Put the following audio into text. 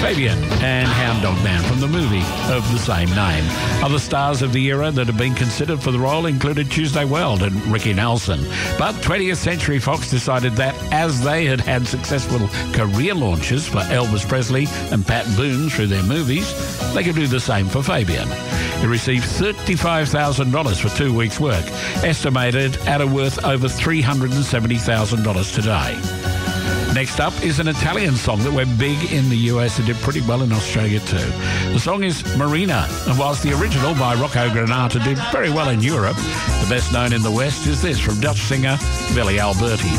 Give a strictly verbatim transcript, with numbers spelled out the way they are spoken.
Fabian and Hound Dog Man from the movie of the same name. Other stars of the era that have been considered for the role included Tuesday Weld and Ricky Nelson. But twentieth Century Fox decided that as they had had successful career launches for Elvis Presley and Pat Boone through their movies, they could do the same for Fabian. He received thirty-five thousand dollars for two weeks' work, estimated at a worth over three hundred seventy thousand dollars today. Next up is an Italian song that went big in the U S and did pretty well in Australia too. The song is Marina, and whilst the original by Rocco Granata did very well in Europe, the best known in the West is this from Dutch singer Billy Alberti.